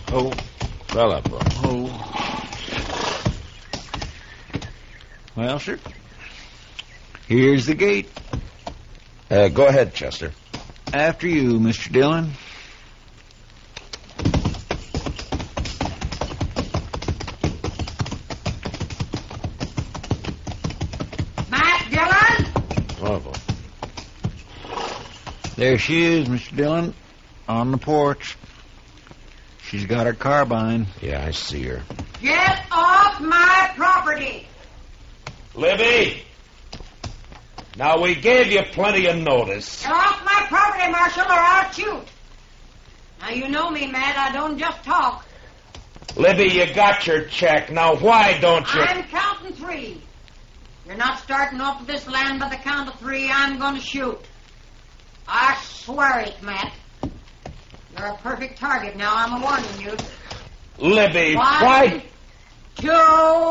Oh. Fella, bro. Oh. Well, sir, here's the gate. Go ahead, Chester. After you, Mr. Dillon. Matt Dillon? Oh, boy. There she is, Mr. Dillon, on the porch. She's got her carbine. Yeah, I see her. Get off my property! Libby! Now, we gave you plenty of notice. Get off my property, Marshal, or I'll shoot. Now, you know me, Matt. I don't just talk. Libby, you got your check. Now, why don't you... I'm counting 3. You're not starting off this land by the count of 3. I'm going to shoot. I swear it, Matt. You're a perfect target now. I'm warning you. Libby, 1, why... 2...